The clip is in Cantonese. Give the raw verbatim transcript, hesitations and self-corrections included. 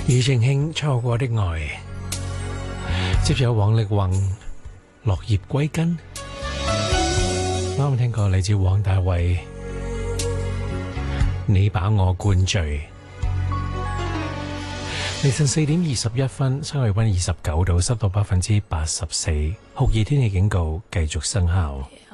庾澄慶錯過的愛，接住有王力宏落葉歸根。啱啱聽過嚟自黃大衛，你把我灌醉。凌晨四點二十一分，室外溫二十九度，濕度百分之八十四，酷熱天氣警告繼續生效。